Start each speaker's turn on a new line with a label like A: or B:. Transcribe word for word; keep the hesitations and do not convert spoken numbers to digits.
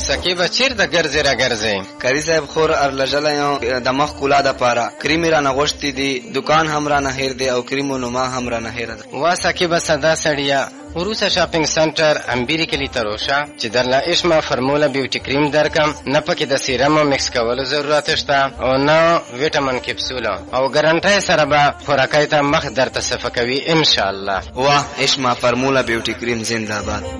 A: سکیبه چیرته ګرځې را ګرځې؟
B: کری صاحب خور ارلژلی یم د مخ ښکلا دپاره. کریم یې رانه غوښتي دي، دکان هم رانه هیر دی او کریمو نما هم رانه هیره ده.
A: وا سکیبه سدا سړیه، وروسته شاپینګ سنټر امبیري کلي ته روشه چې درله اشما فرموله بیوټي کریم درکم. نه پکې د سیرمو مکس کولو ضرورت شته او نه ویټامین کپسولو، او ګارنټۍ سره به خوراکۍ ته مخ درته صفه کوي انشاءالله.
B: واه اشما فرموله بیوټي کریم زنده باد.